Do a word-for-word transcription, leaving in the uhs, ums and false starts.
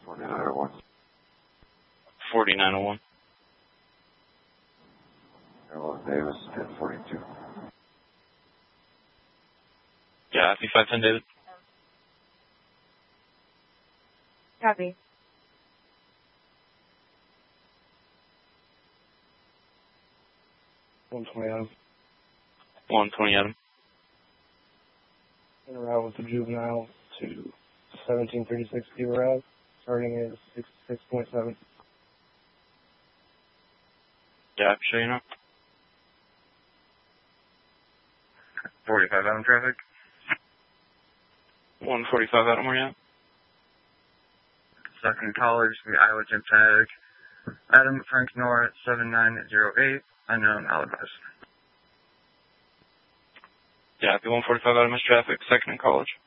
forty-nine oh one. forty-nine oh one. Hello, Davis, ten forty-two. Yeah, five ten David. Copy. one twenty Adam. one twenty Adam. In route with the juvenile to seventeen thirty-six Beaver Ave, starting at sixty-six point seven. Yeah, I'm sure you know. forty-five Adam traffic. one forty-five Adam, where you at? Second College, the Iowa Gym Tag. Adam Frank Nora, seven nine zero eight, unknown alibis. Yeah, one forty-five Adam is traffic, second in College.